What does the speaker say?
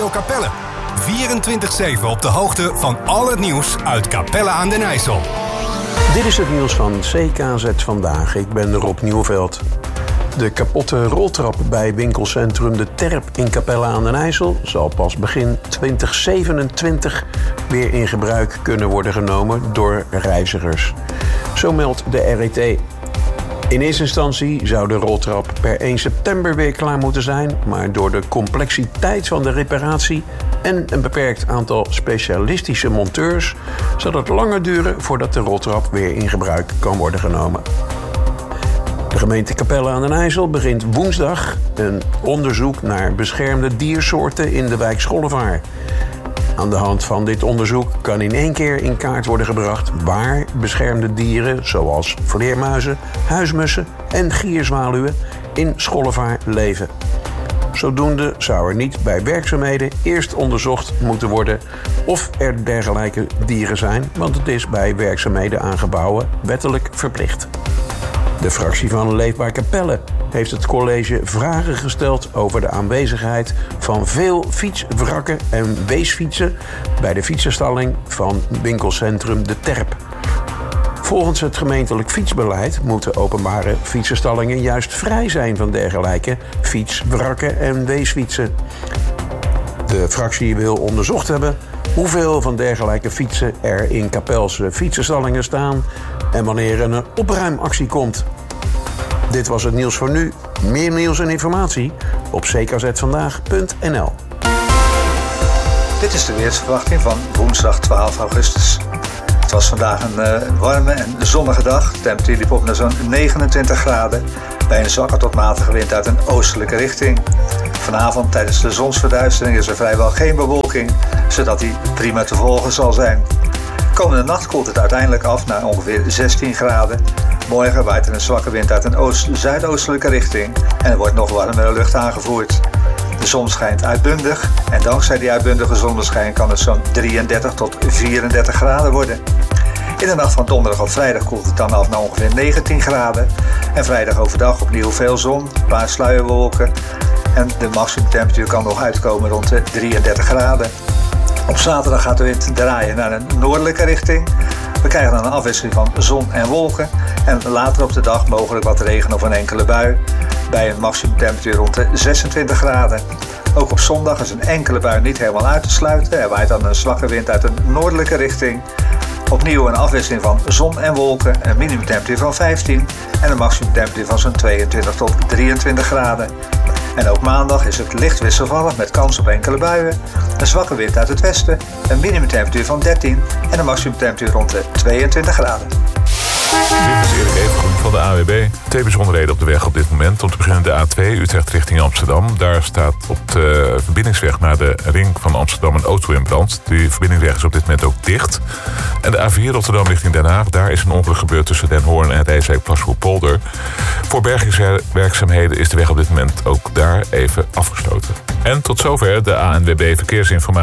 Radio Capelle. 24/7 op de hoogte van al het nieuws uit Capelle aan den IJssel. Dit is het nieuws van CKZ Vandaag. Ik ben Rob Nieuwveld. De kapotte roltrap bij winkelcentrum De Terp in Capelle aan den IJssel zal pas begin 2027 weer in gebruik kunnen worden genomen door reizigers. Zo meldt de RET. In eerste instantie zou de roltrap per 1 september weer klaar moeten zijn, maar door de complexiteit van de reparatie en een beperkt aantal specialistische monteurs zal het langer duren voordat de roltrap weer in gebruik kan worden genomen. De gemeente Capelle aan den IJssel begint woensdag een onderzoek naar beschermde diersoorten in de wijk Schollevaar. Aan de hand van dit onderzoek kan in één keer in kaart worden gebracht waar beschermde dieren zoals vleermuizen, huismussen en gierzwaluwen in Schollevaar leven. Zodoende zou er niet bij werkzaamheden eerst onderzocht moeten worden of er dergelijke dieren zijn, want het is bij werkzaamheden aan gebouwen wettelijk verplicht. De fractie van Leefbaar Capelle heeft het college vragen gesteld over de aanwezigheid van veel fietswrakken en weesfietsen bij de fietsenstalling van winkelcentrum De Terp. Volgens het gemeentelijk fietsbeleid moeten openbare fietsenstallingen juist vrij zijn van dergelijke fietswrakken en weesfietsen. De fractie wil onderzocht hebben hoeveel van dergelijke fietsen er in Capelse fietsenstallingen staan en wanneer er een opruimactie komt. Dit was het nieuws voor nu. Meer nieuws en informatie op ckzvandaag.nl. Dit is de weersverwachting van woensdag 12 augustus. Het was vandaag een warme en zonnige dag. De temperatuur liep op naar zo'n 29 graden. Bij een zwakke tot matige wind uit een oostelijke richting. Vanavond tijdens de zonsverduistering is er vrijwel geen bewolking, zodat die prima te volgen zal zijn. Komende nacht koelt het uiteindelijk af naar ongeveer 16 graden. Morgen waait er een zwakke wind uit een zuidoostelijke richting en er wordt nog warmere lucht aangevoerd. De zon schijnt uitbundig en dankzij die uitbundige zonneschijn kan het zo'n 33 tot 34 graden worden. In de nacht van donderdag op vrijdag koelt het dan af naar ongeveer 19 graden. En vrijdag overdag opnieuw veel zon, een paar sluierwolken. En de maximumtemperatuur kan nog uitkomen rond de 33 graden. Op zaterdag gaat de wind draaien naar een noordelijke richting. We krijgen dan een afwisseling van zon en wolken. En later op de dag mogelijk wat regen of een enkele bui. Bij een maximumtemperatuur rond de 26 graden. Ook op zondag is een enkele bui niet helemaal uit te sluiten. Er waait dan een zwakke wind uit een noordelijke richting. Opnieuw een afwisseling van zon en wolken. Een minimumtemperatuur van 15 en een maximumtemperatuur van zo'n 22 tot 23 graden. En ook maandag is het licht wisselvallig met kans op enkele buien. Een zwakke wind uit het westen, een minimumtemperatuur van 13 en een maximumtemperatuur rond de 22 graden. Dit is Erik Evengroen van de AWB. 2 bijzonderheden op de weg op dit moment. Om te beginnen de A2 Utrecht richting Amsterdam. Daar staat op de verbindingsweg naar de ring van Amsterdam een auto in brand. Die verbindingsweg is op dit moment ook dicht. En de A4 Rotterdam richting Den Haag. Daar is een ongeluk gebeurd tussen Den Hoorn en Rijswijk-Plasvoerpolder. Voor bergingswerkzaamheden is de weg op dit moment ook daar even afgesloten. En tot zover de ANWB Verkeersinformatie.